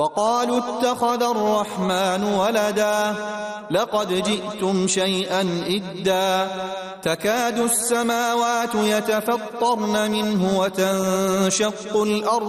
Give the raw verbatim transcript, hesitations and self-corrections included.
وقالوا اتخذ الرحمن ولدا لقد جئتم شيئا إدا تكاد السماوات يتفطرن منه وتنشق الأرض